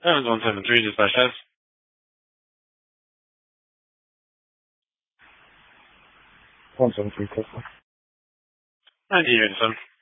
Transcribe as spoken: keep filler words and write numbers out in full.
Evans one seven three, dispatch test. one seven three, Tesla. ninety, seven.